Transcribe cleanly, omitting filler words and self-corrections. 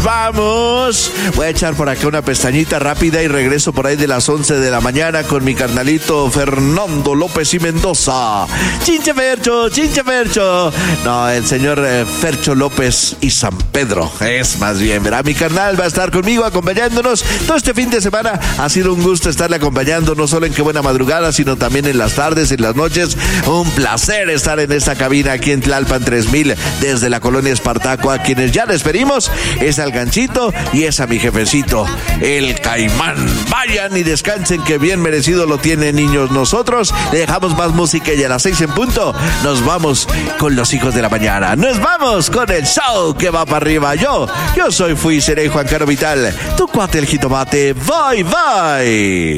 vamos. Voy a echar por acá una pestañita rápida y regreso por ahí de las 11 de la mañana con mi carnalito Fernando López y Mendoza. Chinche Fercho. No, el señor Fercho López y San Pedro. Es más bien, verá, mi carnal va a estar conmigo acompañándonos todo este fin de semana. Ha sido un gusto estarle acompañando, no solo en Qué Buena Madrugada, sino también en las tardes, en las noches. Un placer estar en esta cabina aquí en Tlalpan 3000, desde la colonia Espartaco. A quienes ya despedimos es al Ganchito y es a mi jefecito, el Caimán. Vayan y descansen, que bien merecido lo tienen, niños. Nosotros le dejamos más música y a las 6 en punto nos vamos con los hijos de la mañana. Nos vamos con el show que va para arriba. Yo fui y seré Juan Caro Vital, tu cuate el jitomate. Bye.